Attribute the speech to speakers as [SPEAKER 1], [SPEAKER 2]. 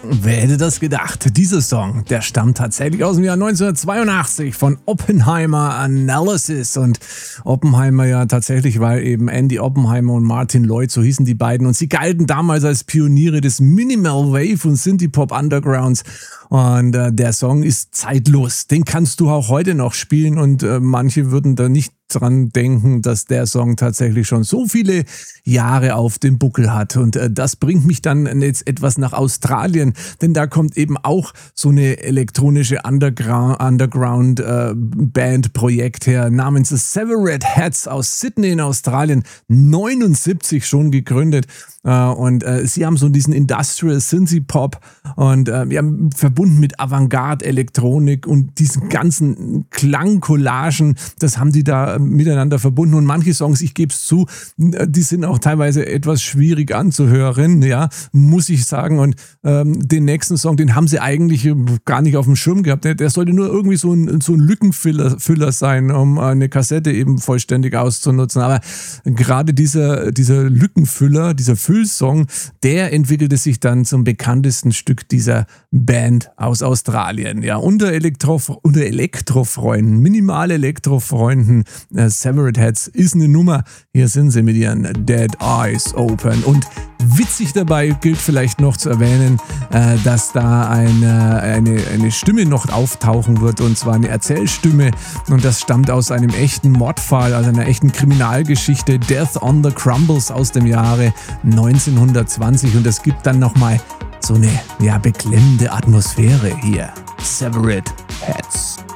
[SPEAKER 1] Wer hätte das gedacht? Dieser Song, der stammt tatsächlich aus dem Jahr 1982 von Oppenheimer Analysis. Und Oppenheimer ja tatsächlich, weil eben Andy Oppenheimer und Martin Lloyd, so hießen die beiden. Und sie galten damals als Pioniere des Minimal Wave und Synthie-Pop Undergrounds. Und der Song ist zeitlos. Den kannst du auch heute noch spielen und manche würden da nicht dran denken, dass der Song tatsächlich schon so viele Jahre auf dem Buckel hat. Und das bringt mich dann jetzt etwas nach Australien, denn da kommt eben auch so eine elektronische Underground-Band-Projekt her namens The Severed Heads aus Sydney in Australien, 79 schon gegründet. Und sie haben so diesen Industrial Synthie-Pop und verbunden mit Avantgarde-Elektronik und diesen ganzen Klangcollagen, das haben die da miteinander verbunden. Und manche Songs, ich gebe es zu, die sind auch teilweise etwas schwierig anzuhören, ja, muss ich sagen. Und den nächsten Song, den haben sie eigentlich gar nicht auf dem Schirm gehabt. Der sollte nur irgendwie so ein Lückenfüller sein, um eine Kassette eben vollständig auszunutzen. Aber gerade dieser Lückenfüller, dieser Füllsong, der entwickelte sich dann zum bekanntesten Stück dieser Band aus Australien. Ja, unter Elektrofreunden, minimal Elektrofreunden, Severed Heads ist eine Nummer. Hier sind sie mit ihren Dead Eyes Open. Und witzig dabei gilt vielleicht noch zu erwähnen, dass da eine Stimme noch auftauchen wird, und zwar eine Erzählstimme. Und das stammt aus einem echten Mordfall, also einer echten Kriminalgeschichte, Death on the Crumbles aus dem Jahre 1920. Und das gibt dann nochmal so eine beklemmende Atmosphäre hier. Severed Heads.